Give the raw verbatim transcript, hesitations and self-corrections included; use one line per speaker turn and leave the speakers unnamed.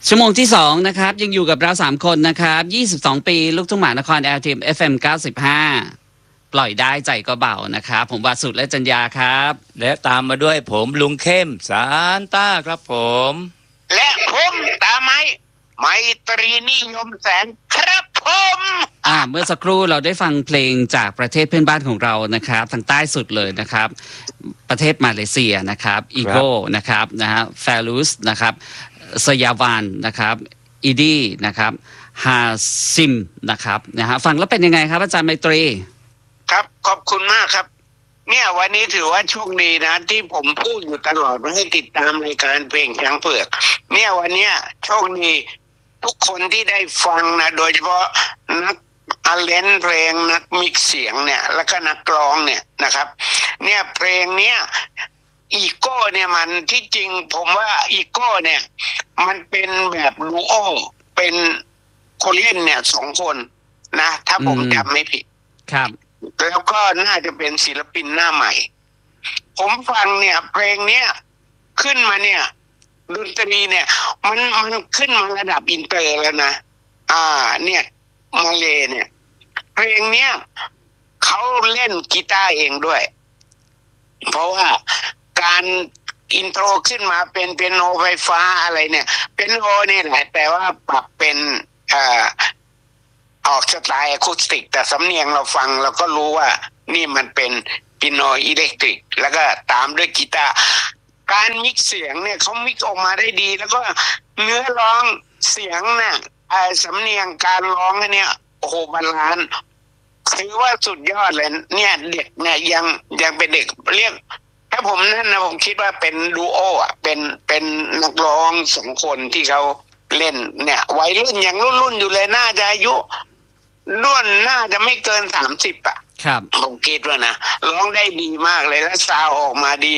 ชั่วโมงที่สองนะครับยังอยู่กับเราสามคนนะครับยี่สิบสองปีลูกทุ่งหมานคร แอล ที เอ็ม เอฟ เอ็ม เก้าสิบห้าปล่อยได้ใจก็เบานะครับผมวาสุและจัญญาครับ
และตามมาด้วยผมลุงเข้มสารต้าครับผม
และผมตาไม้ไมตรีนิยมแสนครับผม
อ่าเมื่อสักครู่เราได้ฟังเพลงจากประเทศเพื่อนบ้านของเรานะครับทางใต้สุดเลยนะครับประเทศมาเลเซียนะครับอีโก้นะครับนะฮะแฟลูสนะครับสยาวันนะครับอีดีนะครับฮาซิมนะครับนะฮะฟังแล้วเป็นยังไงครับอาจารย์ไมตรี
ครับขอบคุณมากครับเนี่ยวันนี้ถือว่าโชคดีนะที่ผมพูดอยู่ตลอดว่าให้ติดตามรายการเพลงช้างเผือกเนี่ยวันเนี้ยโชคดีทุกคนที่ได้ฟังนะโดยเฉพาะนักอาเลนเพลงนักมิกเสียงเนี่ยแล้วก็นักร้องเนี่ยนะครับเนี่ยเพลงเนี้ยอีโก้เนี่ยมันที่จริงผมว่าอีโก้เนี่ยมันเป็นแบบดูโอเป็นคนเล่นเนี่ยสองคนนะถ้าผมจำไม่ผิด
ครับ
แล้วก็น่าจะเป็นศิลปินหน้าใหม่ผมฟังเนี่ยเพลงเนี้ยขึ้นมาเนี่ยดนตรีเนี่ยมันมันขึ้นมาระดับอินเตอร์แล้วนะอ่าเนี่ยมาเลเนี่ยเพลงเนี้ยเขาเล่นกีตาร์เองด้วยเพราะว่าการอินโทรขึ้นมาเป็นเปียโนไฟฟ้าอะไรเนี่ยเปียโนนี่แหละแต่ว่าปรับเป็นเอ่อออกสไตล์อะคูสติกแต่สำเนียงเราฟังเราก็รู้ว่านี่มันเป็นเปียโนอิเล็กทริกแล้วก็ตามด้วยกีตาร์การมิกเสียงเนี่ยเขามิกออกมาได้ดีแล้วก็เนื้อร้องเสียงเนี่ยสำเนียงการร้องเนี่ยโอ้โหบาลานซ์ถือว่าสุดยอดเลยเนี่ยเด็กเนี่ยยังยังเป็นเด็กเรียกถ้าผมนั่นนะผมคิดว่าเป็นดูโออ่ะเป็นเป็นนักร้องสองคนที่เขาเล่นเนี่ยวัยรุ่นยังรุ่นรุ่นอยู่เลยน่าจะอายุรุ่นน่าจะไม่เกินสามสิบอ่ะ
ครับ
ผมคิดว่านะร้องได้ดีมากเลยแล้วซาวออกมาดี